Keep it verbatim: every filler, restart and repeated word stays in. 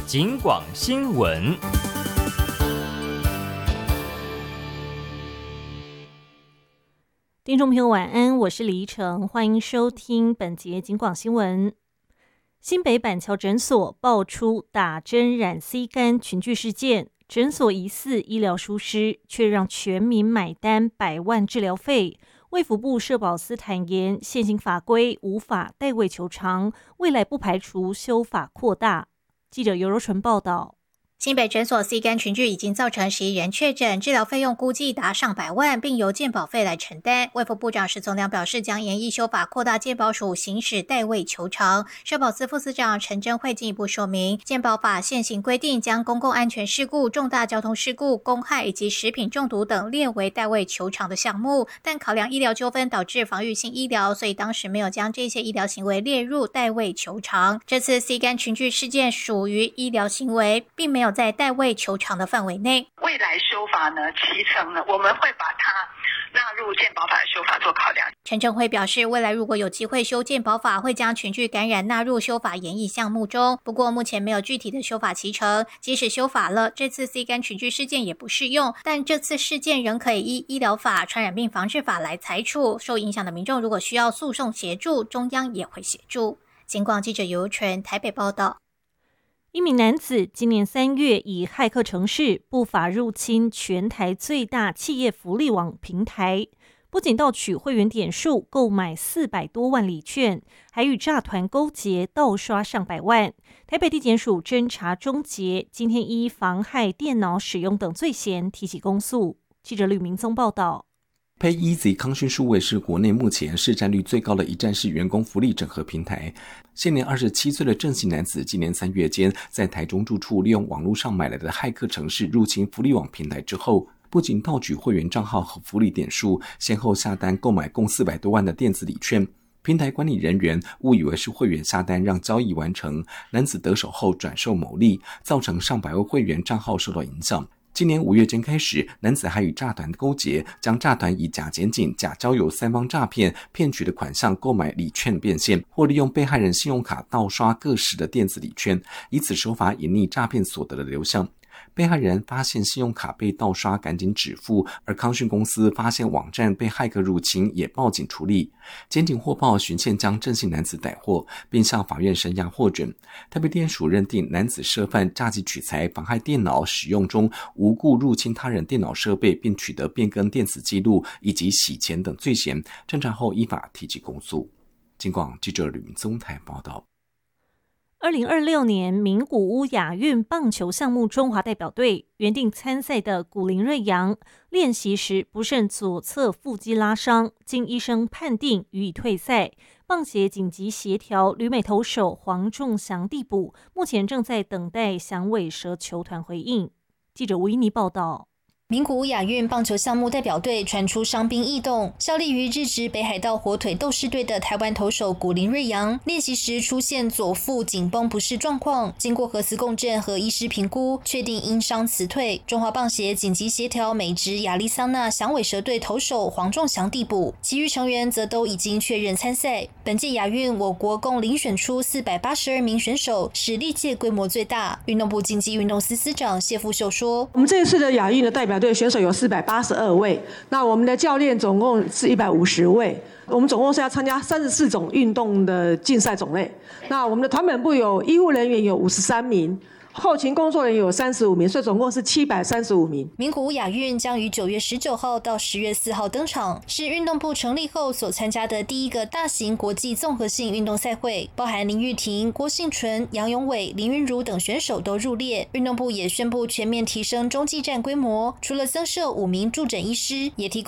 警广新闻。 听众朋友晚安，我是李依晨，欢迎收听本节警广新闻。新北板桥诊所爆出打针染 C 肝群聚事件，诊所疑似医疗疏失，却让全民买单百万治疗费。卫福部社保司坦言，现行法规无法代位求偿，未来不排除修法扩大。记者尤柔纯报道。 新北诊所 C 肝群聚已经造成十一人确诊，治疗费用估计达上百万，并由健保费来承担。卫福部长石从良表示，将研议修法扩大健保署行使代位求偿。社保司副司长陈真慧进一步说明，健保法现行规定将公共安全事故、重大交通事故、公害以及食品中毒等列为代位求偿的项目，但考量医疗纠纷导致防御性医疗，所以当时没有将这些医疗行为列入代位求偿。这次 C 肝群聚事件属于医疗行为，并没有在代位求偿的范围内。 未来修法呢，其成呢，我们会把它纳入健保法的修法做考量。 陈正辉表示，未来如果有机会修健保法，会将群聚感染纳入修法研议项目中。不过目前没有具体的修法期程，即使修法了，这次 C 肝群聚事件也不适用，但这次事件仍可以依医疗法、传染病防治法来裁处。受影响的民众如果需要诉讼协助，中央也会协助。警广记者尤纯台北报道。 一名男子今年三月以骇客程式不法入侵全台最大企业福利网平台，不仅盗取会员点数，购买四百多万礼券，还与诈团勾结盗刷上百万。台北地检署侦查终结，今天依妨害电脑使用等罪嫌提起公诉。记者吕明宗报道。 PayEasy 康讯数位是国内目前市占率最高的一站式员工福利整合平台。现年二十七岁的郑姓男子，今年三月间在台中住处利用网络上买来的骇客程式入侵福利网平台之后，不仅盗取会员账号和福利点数，先后下单购买共四百多万的电子礼券。平台管理人员误以为是会员下单让交易完成，男子得手后转售牟利，造成上百位会员账号受到影响。今年五月间开始，男子还与诈团勾结，将诈团以假检警、假交友三方诈骗骗取的款项购买礼券变现，或利用被害人信用卡盗刷各式的电子礼券，以此手法隐匿诈骗所得的流向。被害人发现信用卡被盗刷，赶紧止付，而康讯公司发现网站被骇客入侵，也报警处理。检警获报循线将郑姓男子逮获，并向法院声押获准。台北地检署认定男子涉犯诈欺取财、妨害电脑使用中无故入侵他人电脑设备并取得变更电子记录以及洗钱等罪嫌，侦查后依法提起公诉。警广记者吕明宗台报道。 二零二六年名古屋亚运棒球项目中华代表队原定参赛的古林睿煬练习时不慎左侧腹肌拉伤，经医生判定予以退赛。棒协紧急协调旅美投手黄仲祥递补，目前正在等待响尾蛇球团回应。记者吴依妮报道。 名古屋亚运棒球项目代表队传出伤兵异动，效力于日职北海道火腿斗士队的台湾投手古林睿煬练习时出现左腹紧绷不适状况，经过核磁共振和医师评估，确定因伤辞退。中华棒协紧急协调美职亚利桑那响尾蛇队投手黄仲祥递补，其余成员则都已经确认参赛。本届亚运，我国共遴选出四百八十二名选手，是历届规模最大。运动部竞技运动司司长谢富秀说：“ 我们这一次的亚运的代表队选手有四百八十二位，那我们的教练总共是一百五十位，我们总共是要参加三十四种运动的竞赛种类。那我们的团本部有医护人员有五十三名。”后勤工作人员有三十五名，所以总共是七百三十五名。 名古屋亚运将于九月十九号到十月四号登场，是运动部成立后所参加的第一个大型国际综合性运动赛会，包含林玉婷、郭幸纯、杨永伟、林云如等选手都入列。运动部也宣布全面提升中继站规模，除了增设五名助诊医师，也提供